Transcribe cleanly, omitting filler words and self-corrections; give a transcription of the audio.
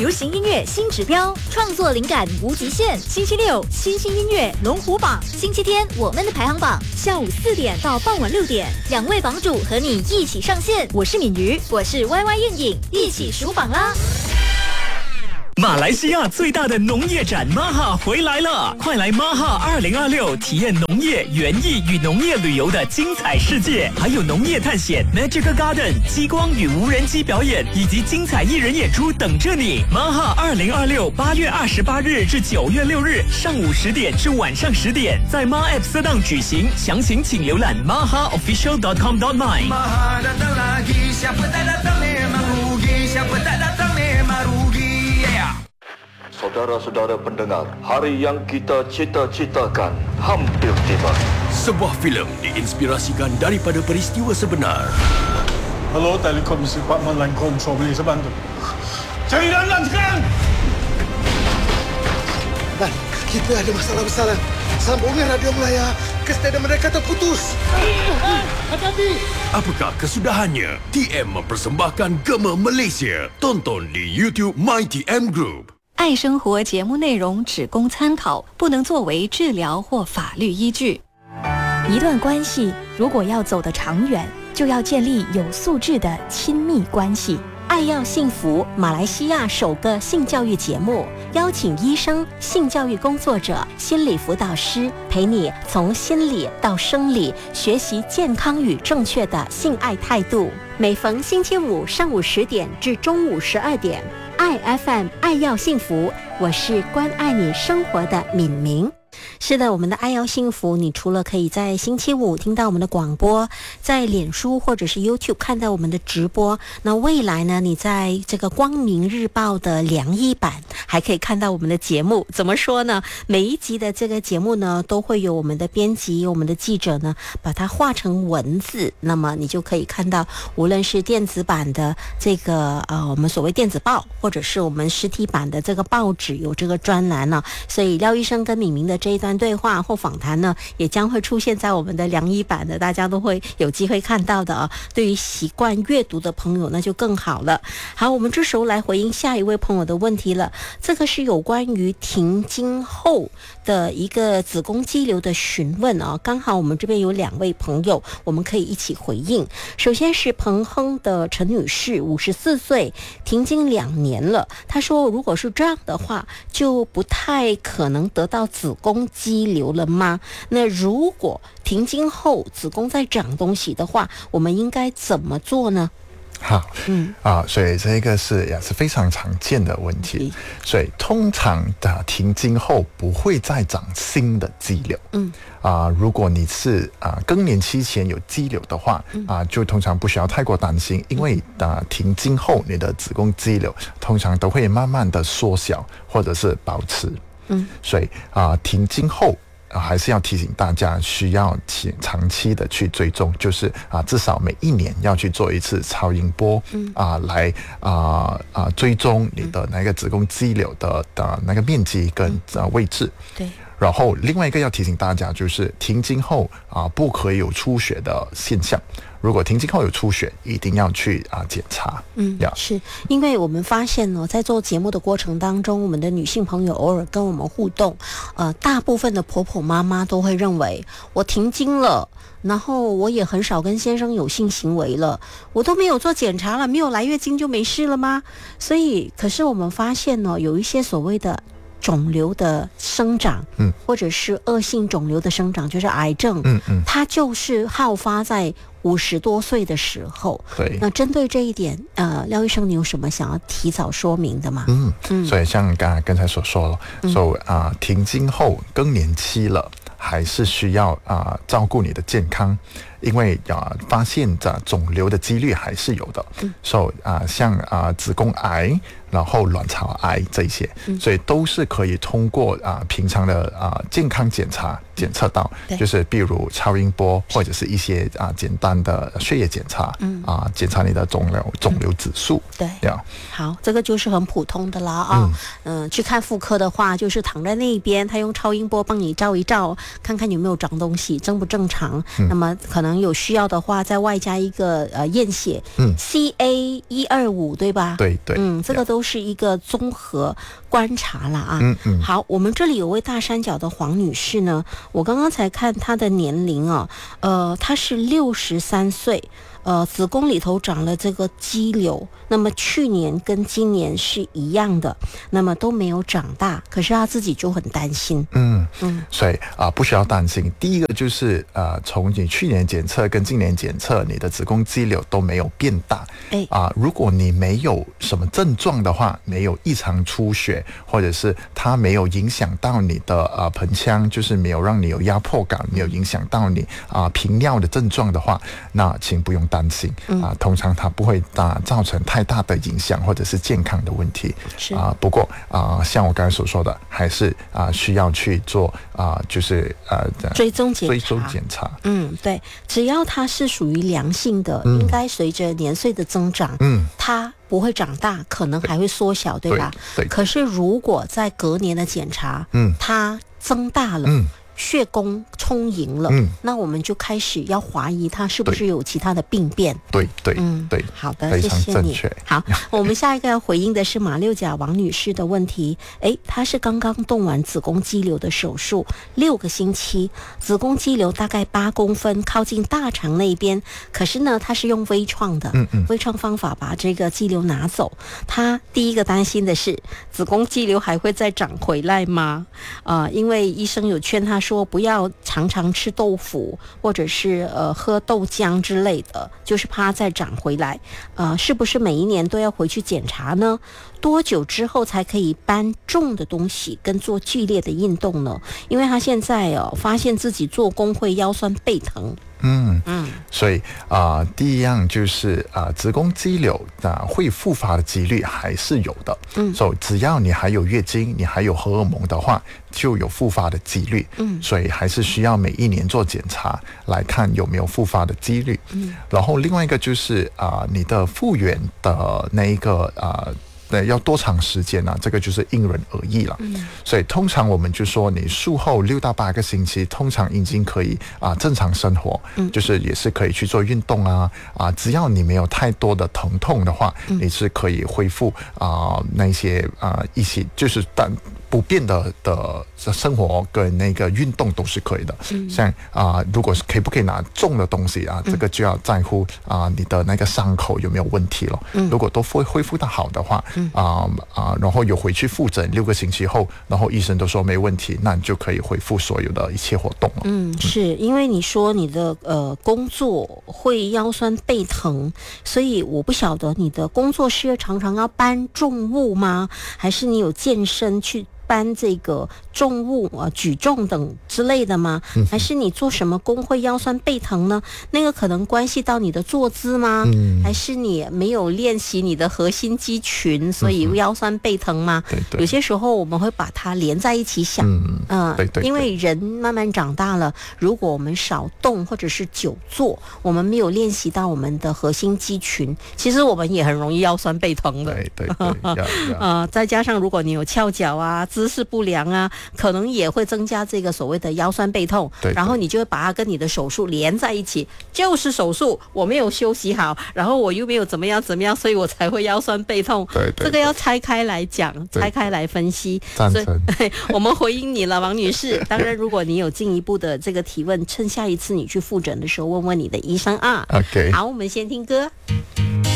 流行音乐新指标，创作灵感无极限。星期六新兴音乐龙虎榜，星期天我们的排行榜，下午4点到傍晚6点，2位榜主和你一起上线。我是敏瑜，我是 YY 燕颖，一起数榜啦！ 马来西亚最大的农业展 MAHA 回来了，快来 MAHA 2026体验农业、园艺与农业旅游的精彩世界，还有农业探险、Magic Garden、激光与无人机表演以及精彩艺人演出等着你。MAHA 2026 8月28日至9月6日上午10点至晚上10点，在 MAH App Sedang举行，详情请浏览 mahaofficial.com.my。 MAHA datang lagi, siapa tak datang memang rugi, siapa tak datang memang rugi. Saudara-saudara pendengar, hari yang kita cita-citakan hampir tiba. Sebuah filem diinspirasikan daripada peristiwa sebenar. Hello, Telekom Department Line Control, boleh saya bantu? Cari Lan sekarang! Lan, kita ada masalah besar, Lan. Sambungan radio Melaya ke stadium mereka terputus. Hati-hati! Apakah kesudahannya? TM mempersembahkan Gema Malaysia. Tonton di YouTube MyTM Group。 爱生活节目内容只供参考，不能作为治疗或法律依据。 一段关系如果要走得长远，就要建立有素质的亲密关系。爱要幸福，马来西亚首个性教育节目，邀请医生、性教育工作者、心理辅导师，陪你从心理到生理，学习健康与正确的性爱态度。每逢星期五上午10点至中午12点，爱 FM 爱要幸福，我是关爱你生活的敏明。是的，我们的爱要幸福，你除了可以在星期五听到我们的广播，在脸书或者是 YouTube 看到我们的直播，那未来呢，你在这个光明日报的良医版还可以看到我们的节目。怎么说呢？每一集的这个节目呢，都会有我们的编辑、我们的记者呢，把它画成文字，那么你就可以看到，无论是电子版的这个我们所谓电子报，或者是我们实体版的这个报纸有这个专栏呢。所以廖医生跟敏明的这一段对话或访谈呢，也将会出现在我们的良医版的，大家都会有机会看到的啊。对于习惯阅读的朋友，那就更好了。好，我们这时候来回应下一位朋友的问题了。这个是有关于停经后的一个子宫肌瘤的询问啊，刚好我们这边有2位朋友，我们可以一起回应。首先是彭亨的陈女士，54岁，停经2年了。她说，如果是这样的话，就不太可能得到子宫肌瘤了吗？那如果停经后子宫在长东西的话，我们应该怎么做呢？ 好，所以这个也是非常常见的问题。所以通常的停经后不会再长新的肌瘤。如果你是更年期前有肌瘤的话，就通常不需要太过担心，因为停经后你的子宫肌瘤通常都会慢慢的缩小或者是保持。所以停经后还是要提醒大家，需要长期的去追踪，就是至少每1年要去做一次超音波，来追踪你的那个子宫肌瘤的那个面积跟位置。对。然后另外一个要提醒大家，就是停经后不可以有出血的现象。如果停经后有出血，一定要去检查。 是因为我们发现呢，在做节目的过程当中，我们的女性朋友偶尔跟我们互动，大部分的婆婆妈妈都会认为，我停经了，然后我也很少跟先生有性行为了，我都没有做检查了，没有来月经就没事了吗？所以，可是我们发现呢，有一些所谓的肿瘤的生长，或者是恶性肿瘤的生长，就是癌症，它就是好发在50多岁的时候。对，那针对这一点，廖医生，你有什么想要提早说明的吗？ 所以像刚才所说了，停经后更年期了，还是需要照顾你的健康，因为发现肿瘤的几率还是有的。像子宫癌，然后卵巢癌这些，所以都是可以通过平常的健康检查检测到，就是比如超音波或者是一些简单的血液检查，检查你的肿瘤指数。对， 好，这个就是很普通的啦去看妇科的话，就是躺在那一边，他用超音波帮你照一照，看看有没有长东西，正不正常。那么可能能有需要的话，再外加一个验血，CA125对吧？ 对对， 这个都是一个综合观察了啊。好，我们这里有位大山脚的黄女士呢，我刚刚才看她的年龄啊，她是63岁。子宫里头长了这个肌瘤，那么去年跟今年是一样的，那么都没有长大，可是他自己就很担心。 所以不需要担心。第一个就是从你去年检测跟今年检测，你的子宫肌瘤都没有变大。如果你没有什么症状的话，没有异常出血，或者是它没有影响到你的盆腔，就是没有让你有压迫感，没有影响到你频尿的症状的话，那请不用担心通常它不会造成太大的影响或者是健康的问题。不过像我刚才所说的，还是需要去做就是追踪检查。 对，只要它是属于良性的，应该随着年岁的增长，它不会长大，可能还会缩小，对吧？ 对。 可是如果在隔年的检查，它增大了，血供充盈了，那我们就开始要怀疑他是不是有其他的病变。 对， 好的，谢谢你。好，我们下一个要回应的是马六甲王女士的问题。她是刚刚动完子宫肌瘤的手术，6个星期，子宫肌瘤大概8公分，靠近大肠那边。可是呢，她是用微创的，微创方法把这个肌瘤拿走。她第一个担心的是，子宫肌瘤还会再长回来吗？因为医生有劝她说不要常常吃豆腐，或者是喝豆浆之类的，就是怕它再长回来。是不是每一年都要回去检查呢？多久之后才可以搬重的东西跟做剧烈的运动呢？因为他现在发现自己做工会腰酸背疼。 所以第一样就是子宫肌瘤会复发的几率还是有的。所以只要你还有月经，你还有荷尔蒙的话，就有复发的几率。所以还是需要每一年做检查来看有没有复发的几率。然后另外一个就是你的复原的那一个要多长时间呢？这个就是因人而异了。所以通常我们就说，你术后6到8个星期，通常已经可以正常生活，就是也是可以去做运动只要你没有太多的疼痛的话，你是可以恢复那些一些就是不变的生活跟那个运动都是可以的。像如果是可不可以拿重的东西这个就要在乎你的那个伤口有没有问题了。如果都恢复得好的话，然后有回去复诊6个星期后，然后医生都说没问题，那你就可以恢复所有的一切活动了。 是因为你说你的工作会腰酸背疼，所以我不晓得你的工作是常常要搬重物吗？还是你有健身去搬这个重物举重等之类的吗？还是你做什么工会腰酸背疼呢？那个可能关系到你的坐姿吗？还是你没有练习你的核心肌群，所以腰酸背疼吗？有些时候我们会把它连在一起想。因为人慢慢长大了，如果我们少动或者是久坐，我们没有练习到我们的核心肌群，其实我们也很容易腰酸背疼的。再加上如果你有翘脚姿势不良可能也会增加这个所谓的腰酸背痛。然后你就会把它跟你的手术连在一起，就是手术我没有休息好，然后我又没有怎么样，所以我才会腰酸背痛。这个要拆开来讲，拆开来分析。所以我们回应你了，王女士。当然如果你有进一步的这个提问，趁下一次你去复诊的时候问问你的医生OK， 好，我们先听歌。